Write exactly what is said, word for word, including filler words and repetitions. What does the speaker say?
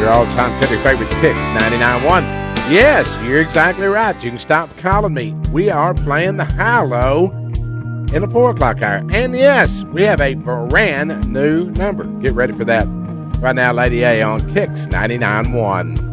Your all-time country favorites, Kicks ninety-nine point one. Yes, you're exactly right. You can stop calling me. We are playing the high-low in the four o'clock hour. And yes, we have a brand new number. Get ready for that. Right now, Lady A on Kicks ninety-nine point one.